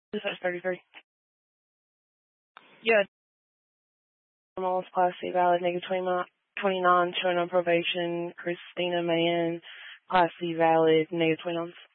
Dispatch 33. Yeah. Normal, Class C valid, negative 29, showing on probation. Christina Mann, Class C valid, negative 29.